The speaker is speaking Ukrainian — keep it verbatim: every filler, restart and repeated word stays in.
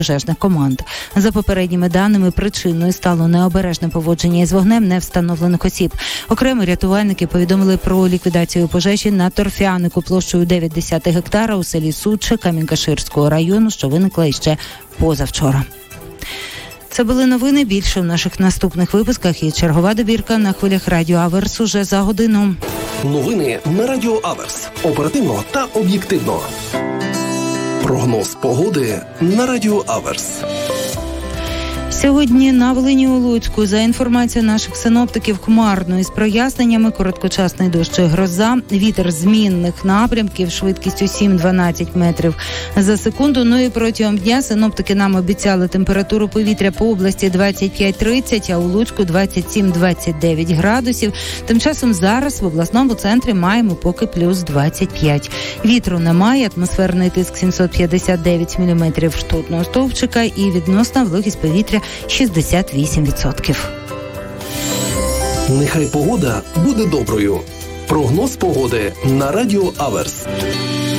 пожежних команд. За попередніми даними, причиною стало необережне поводження із вогнем невстановлених осіб. Окремо рятувальники повідомили про ліквідацію пожежі на торфянику площею дев'ять десятих гектара у селі Суче Камінь-Каширського району, що виникла іще позавчора. Це були новини. Більше в наших наступних випусках і чергова добірка на хвилях Радіо Аверс уже за годину. Новини на Радіо Аверс. Оперативно та об'єктивно. Прогноз погоди на Радіо Аверс. Сьогодні на Волині у Луцьку, за інформацією наших синоптиків, хмарно із проясненнями, короткочасний дощ і гроза, вітер змінних напрямків швидкістю сім-дванадцять метрів за секунду. Ну і протягом дня синоптики нам обіцяли температуру повітря по області двадцять п'ять тридцять, а у Луцьку двадцять сім двадцять дев'ять градусів. Тим часом зараз в обласному центрі маємо поки плюс двадцять п'ять. Вітру немає, атмосферний тиск сімсот п'ятдесят дев'ять міліметрів ртутного стовпчика і відносна вологість повітря шістдесят вісім відсотків. Нехай погода буде доброю. Прогноз погоди на Радіо Аверс.